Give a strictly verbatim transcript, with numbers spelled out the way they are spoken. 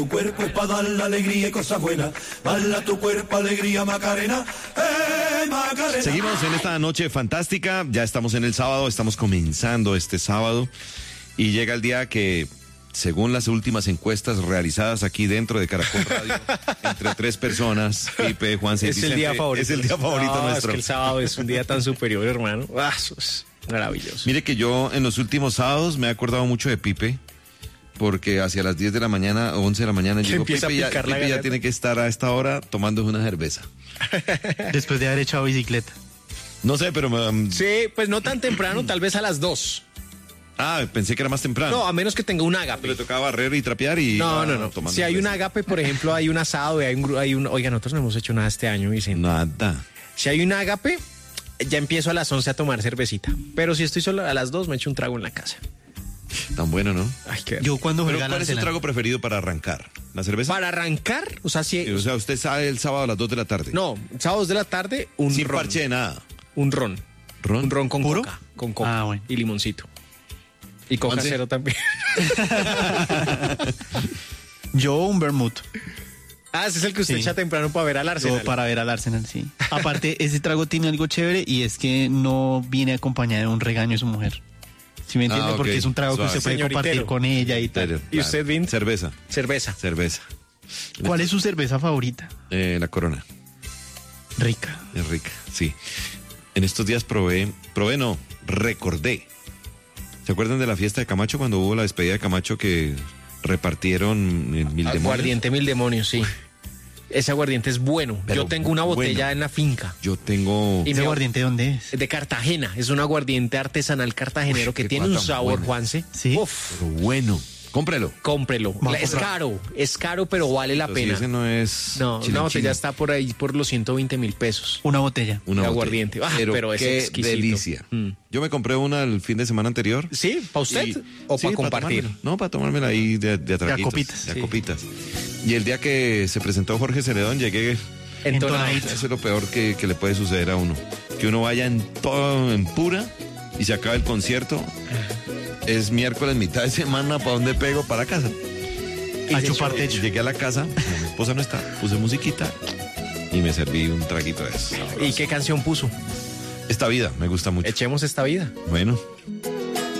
Tu cuerpo es para dar la alegría y cosas buenas. Bala tu cuerpo, alegría, Macarena. ¡Eh, Macarena! Seguimos en esta noche fantástica. Ya estamos en el sábado, estamos comenzando este sábado. Y llega el día que, según las últimas encuestas realizadas aquí dentro de Caracol Radio, entre tres personas, Pipe, Juan es el día favorito. Es el día favorito no, nuestro. Es que el sábado es un día tan superior, hermano. Ah, eso es maravilloso. Mire que yo en los últimos sábados me he acordado mucho de Pipe. Porque hacia las diez de la mañana, o once de la mañana, llegó Pipe, ya, Pipe ya tiene que estar a esta hora tomando una cerveza. Después de haber echado bicicleta. No sé, pero... Um... Sí, pues no tan temprano, tal vez a las dos. Ah, pensé que era más temprano. No, a menos que tenga un ágape. Le tocaba barrer y trapear y... No, no, no. Si hay un ágape, por ejemplo, hay un asado, y hay un, hay un... Oiga, nosotros no hemos hecho nada este año, Vicente. Nada. Si hay un ágape, ya empiezo a las once a tomar cervecita. Pero si estoy solo a las dos, me echo un trago en la casa. Tan bueno, ¿no? Ay, qué... Yo cuando juega ¿Cuál es su trago preferido para arrancar? ¿La cerveza? ¿Para arrancar? O sea, si... Sí, o sea, usted sale el sábado a las dos de la tarde. No, sábados de la tarde, un Sin ron. parche de nada. Un ron. ¿Ron? Un ron con ¿Puro? coca. Con coca. Ah, bueno. Y limoncito. Y coca ¿Once? cero también. Yo un vermut. Ah, ese es el que usted Sí. echa temprano para ver al Arsenal. Yo para ver al Arsenal, sí. Aparte, ese trago tiene algo chévere y es que no viene acompañado de un regaño de su mujer. ¿Sí me entiende? Ah, ok. Porque es un trago Suave. que usted puede Señoritero. compartir con ella y tal. Claro. ¿Y usted, Vin? Cerveza. Cerveza. Cerveza. ¿Cuál es su cerveza favorita? Eh, la Corona. Rica. Es rica, sí. En estos días probé, probé no, recordé. ¿Se acuerdan de la fiesta de Camacho cuando hubo la despedida de Camacho que repartieron en Mil Demonios? Aguardiente Mil Demonios, sí. Ese aguardiente es bueno. Pero Yo tengo una botella bueno. en la finca. Yo tengo... Y ¿Ese me- aguardiente dónde es? De Cartagena. Es un aguardiente artesanal cartagenero Uy, que qué tiene cosa un tan sabor, buena. Juanse. Sí. Uf, Pero bueno, cómprelo. cómprelo. Vamos a Es comprar. caro. Es caro, pero vale la Pero si pena. ese no es... No, chino una botella chino. está por ahí por los ciento veinte mil pesos. Una botella. Una de botella. aguardiente. Ah, pero, pero es qué exquisito. delicia. Mm. Yo me compré una el fin de semana anterior. ¿Sí? ¿Para usted? Y- ¿O sí, para compartir? tomármela. No, para tomármela ahí de, de atraquitos. copitas, De a sí. copitas. Y el día que se presentó Jorge Celedón, llegué... Entonado. Entonadito. Eso es lo peor que, que le puede suceder a uno. Que uno vaya en todo, en pura, y se acaba el concierto. Es miércoles, mitad de semana, ¿para dónde pego? Para casa. A chupar techo. Llegué a la casa, mi esposa no está, puse musiquita y me serví un traguito de eso. ¿Y qué canción puso? Esta vida me gusta mucho. Echemos esta vida. Bueno.